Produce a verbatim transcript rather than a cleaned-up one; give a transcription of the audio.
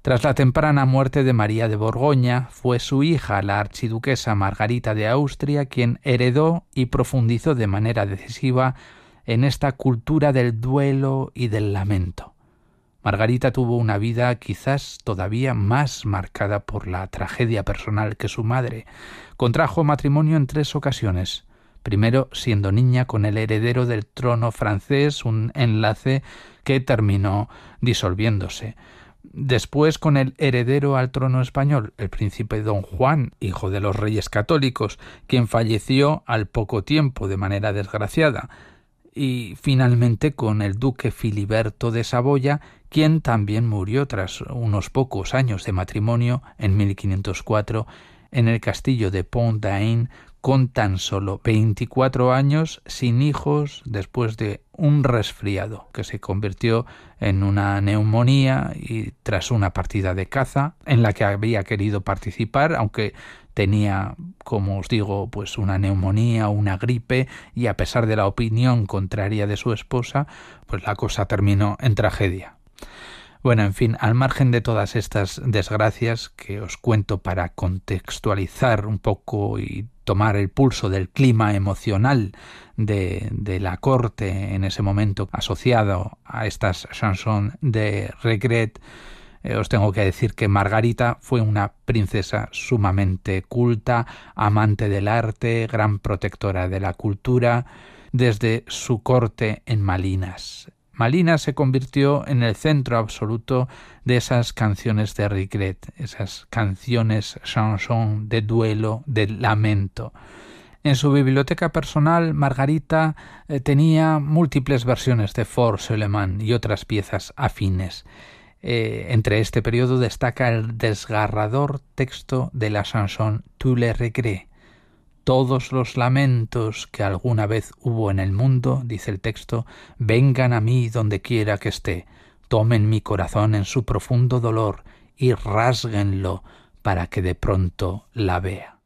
Tras la temprana muerte de María de Borgoña, fue su hija, la archiduquesa Margarita de Austria, quien heredó y profundizó de manera decisiva en esta cultura del duelo y del lamento. Margarita tuvo una vida quizás todavía más marcada por la tragedia personal que su madre. Contrajo matrimonio en tres ocasiones. Primero siendo niña con el heredero del trono francés, un enlace que terminó disolviéndose. Después con el heredero al trono español, el príncipe Don Juan, hijo de los reyes católicos, quien falleció al poco tiempo de manera desgraciada. Y finalmente con el duque Filiberto de Saboya, quien también murió tras unos pocos años de matrimonio en mil quinientos cuatro en el castillo de Pont-d'Ain, con tan solo veinticuatro años, sin hijos, después de un resfriado que se convirtió en una neumonía y tras una partida de caza en la que había querido participar, aunque tenía, como os digo, pues una neumonía o una gripe, y a pesar de la opinión contraria de su esposa, pues la cosa terminó en tragedia. Bueno, en fin, al margen de todas estas desgracias que os cuento para contextualizar un poco y tomar el pulso del clima emocional de, de la corte en ese momento asociado a estas chansons de regret, eh, os tengo que decir que Margarita fue una princesa sumamente culta, amante del arte, gran protectora de la cultura, desde su corte en Malinas. Malinas se convirtió en el centro absoluto de esas canciones de regret, esas canciones chansons de duelo, de lamento. En su biblioteca personal, Margarita eh, tenía múltiples versiones de For Soleman y otras piezas afines. Eh, entre este periodo destaca el desgarrador texto de la chanson Tous les regrets. Todos los lamentos que alguna vez hubo en el mundo, dice el texto, vengan a mí donde quiera que esté, tomen mi corazón en su profundo dolor y rásguenlo para que de pronto la vea.